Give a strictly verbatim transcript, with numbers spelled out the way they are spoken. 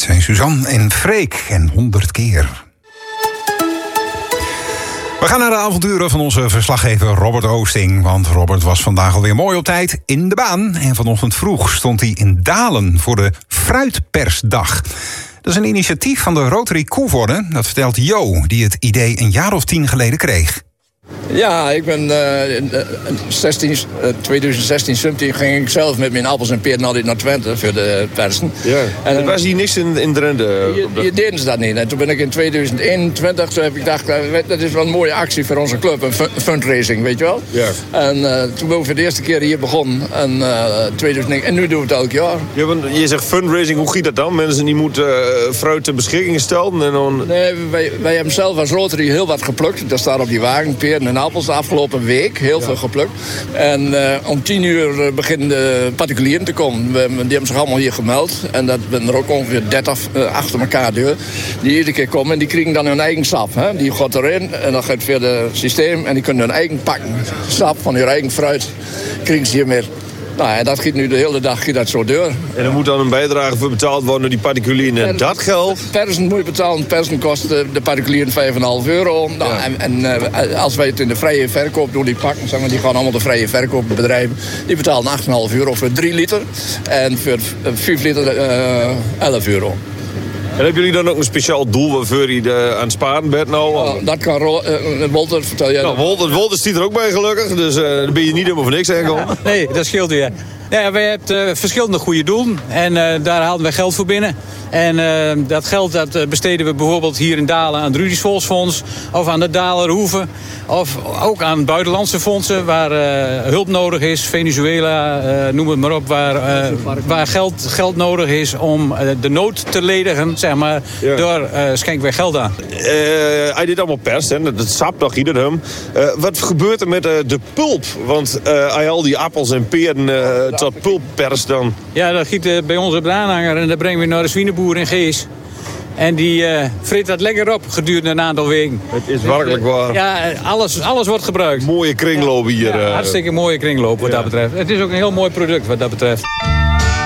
zijn Suzanne en Freek en honderd keer. We gaan naar de avonturen van onze verslaggever Robert Oosting. Want Robert was vandaag alweer mooi op tijd in de baan. En vanochtend vroeg stond hij in Dalen voor de Fruitpersdag. Dat is een initiatief van de Rotary Coevorden. Dat vertelt Jo, die het idee een jaar of tien geleden kreeg. Ja, ik ben uh, in zestien, uh, twintig zestien, zeventien ging ik zelf met mijn appels en peren altijd naar Twente voor de persen. Ja, en er was hier niks in, in Drenthe. Hier, hier deden ze dat niet. En toen ben ik in twintig eenentwintig, toen heb ik gedacht, dat is wel een mooie actie voor onze club, een fundraising, weet je wel. Ja. En uh, toen ben ik voor de eerste keer hier begonnen. En, uh, twintig negen, en nu doen we het elk jaar. Ja, want je zegt fundraising, hoe gaat dat dan? Mensen die moeten uh, fruit ter beschikking stellen? En dan... Nee, wij, wij hebben zelf als Rotary heel wat geplukt. Dat staat op die wagen, peren en appels de afgelopen week. Heel ja. veel geplukt. En uh, om tien uur beginnen de particulieren te komen. We, die hebben zich allemaal hier gemeld. En dat zijn er ook ongeveer dertig uh, achter elkaar deur. Die iedere keer komen en die krijgen dan hun eigen sap. Hè? Die gaat erin en dan gaat via het systeem. En die kunnen hun eigen pakken. Sap van hun eigen fruit krijgen ze hier meer. Nou ja, dat gaat nu de hele dag gaat dat zo door. En er moet dan een bijdrage voor betaald worden door die particulieren. En dat geld? Persen moet je betalen. Persen kost de particulieren vijf komma vijf euro. Nou, ja. En, en uh, als wij het in de vrije verkoop doen, die pakken, zeg maar, die gaan allemaal de vrije verkoopbedrijven. Die betalen acht komma vijf euro voor drie liter. En voor vijf liter uh, elf euro. En hebben jullie dan ook een speciaal doel waarvoor je de, aan het sparen bent nou? Oh, dat kan uh, Wolter, vertel jij. Nou, Wolter, Wolter stiet er ook bij gelukkig, dus uh, dan ben je niet helemaal voor niks enkel. Nee, dat scheelt weer. Ja, wij hebben uh, verschillende goede doelen en uh, daar halen we geld voor binnen. En uh, dat geld dat besteden we bijvoorbeeld hier in Dalen aan het Rudy Volksfonds of aan de Dalerhoeve. Of ook aan buitenlandse fondsen waar uh, hulp nodig is. Venezuela, uh, noem het maar op, waar, uh, waar geld, geld nodig is om uh, de nood te ledigen, zeg maar. Ja. Door uh, schenken wij geld aan. Uh, hij dit allemaal perst, hè? Dat sap nog ieder hem. Uh, wat gebeurt er met uh, de pulp? Want uh, hij al die appels en peren uh, tot pulp perst dan. Ja, dat giet uh, bij ons op de aanhanger en dat brengen we naar de zwienenboer in Gees. En die uh, vreet dat lekker op gedurende een aantal weken. Het is werkelijk waar. Ja, alles, alles wordt gebruikt. Mooie kringloop hier. Ja, hartstikke mooie kringloop wat ja. dat betreft. Het is ook een heel mooi product wat dat betreft.